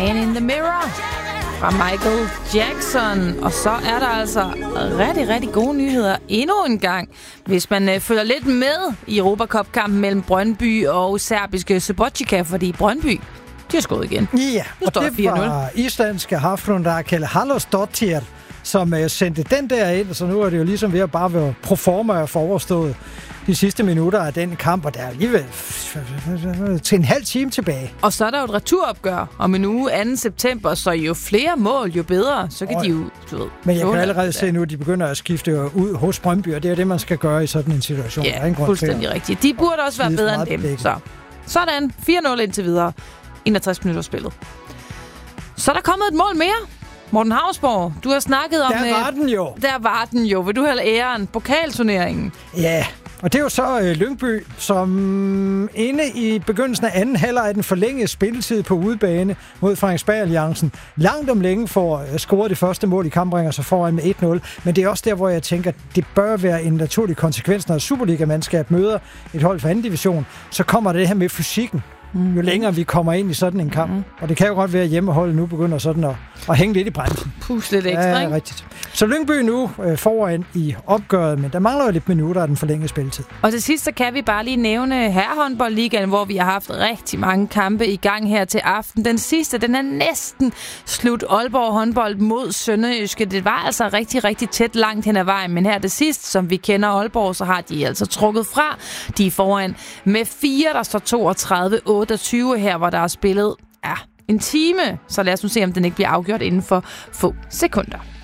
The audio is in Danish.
Man in the Mirror fra Michael Jackson. Og så er der altså rigtig, rigtig gode nyheder endnu en gang. Hvis man følger lidt med i Europa Cup-kampen mellem Brøndby og serbiske Subotica, fordi Brøndby, de har skåret igen. Ja, og det var islandske Hafrundar Kjell Halldórsdóttir, som sendte den der ind, så nu er det jo ligesom ved at bare være proforma for overstået de sidste minutter af den kamp, og der er alligevel til en halv time tilbage. Og så er der jo et returopgør om en uge 2. september, så jo flere mål, jo bedre, så kan de jo, du ved... Men jeg kan allerede se nu, at de begynder at skifte ud hos Brøndby, og det er det, man skal gøre i sådan en situation. Ja, fuldstændig rigtigt. De burde også være bedre end dem. Så. Sådan, 4-0 indtil videre. 61 minutter spillet. Så er der kommet et mål mere. Morten Hausborg, du har snakket om... Der var den jo. Der var den jo. Vil du have æren? Pokalturneringen. Ja, og det er jo så Lyngby, som inde i begyndelsen af anden halvleg af den forlængede spilletid på udebane mod Frederiksberg Alliancen langt om længe får scoret det første mål i kampen, bringer sig foran med 1-0. Men det er også der, hvor jeg tænker, det bør være en naturlig konsekvens, når Superliga-mandskab møder et hold fra anden division. Så kommer det her med fysikken. Jo længere vi kommer ind i sådan en kamp. Og det kan jo godt være, at hjemmeholdet nu begynder sådan at hænge lidt i bremsen. Pus lidt ekstra, ja, rigtigt. Så Lyngby nu foran i opgøret, men der mangler jo lidt minutter af den forlængede spilletid. Og til sidst så kan vi bare lige nævne herrehåndboldligaen, hvor vi har haft rigtig mange kampe i gang her til aften. Den sidste, den er næsten slut. Aalborg håndbold mod Sønderjyske. Det var altså rigtig, rigtig tæt langt hen ad vejen, men her det sidste, som vi kender Aalborg, så har de altså trukket fra. De er foran med 4, der står 32-28 her, hvor der er spillet en time. Så lad os nu se, om den ikke bliver afgjort inden for få sekunder.